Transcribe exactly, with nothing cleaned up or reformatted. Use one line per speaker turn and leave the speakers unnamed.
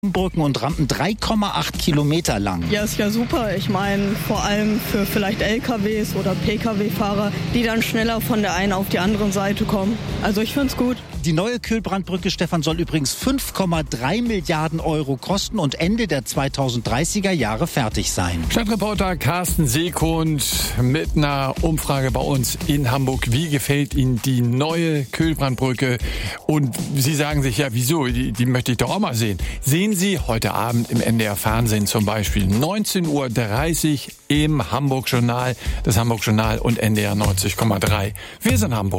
Brücken und Rampen drei Komma acht Kilometer lang.
Ja, ist ja super. Ich meine, vor allem für vielleicht L K Ws oder P K W-Fahrer, die dann schneller von der einen auf die andere Seite kommen. Also ich find's gut.
Die neue Kühlbrandbrücke, Stefan, soll übrigens fünf Komma drei Milliarden Euro kosten und Ende der zweitausenddreißiger Jahre fertig sein.
Stadtreporter Carsten Seekund mit einer Umfrage bei uns in Hamburg. Wie gefällt Ihnen die neue Kühlbrandbrücke? Und Sie sagen sich, ja, wieso? Die, die möchte ich doch auch mal sehen. Sehen Sie heute Abend im N D R Fernsehen zum Beispiel neunzehn Uhr dreißig im Hamburg Journal, das Hamburg Journal und N D R neunzig Komma drei. Wir sind Hamburg.